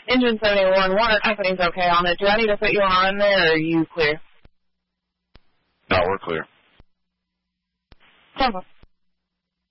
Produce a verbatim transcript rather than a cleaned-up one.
Engine seventy-one, Water Company's okay on it. Do I need to put you on there, or are you clear? No, we're clear. Okay.